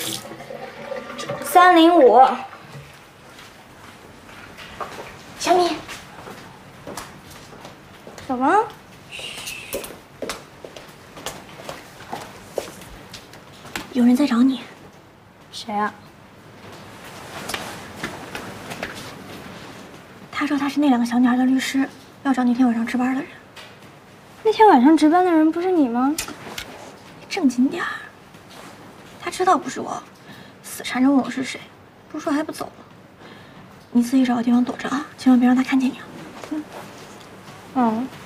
305。小米，什么？ 有人在找你。 谁啊？ 他说他是那2个小女孩的律师，要找那天晚上值班的人。 那天晚上值班的人不是你吗？ 正经点儿。他知道不是我，死缠着问我是谁，不说还不走了。你自己找个地方躲着啊，千万别让他看见你啊。 嗯。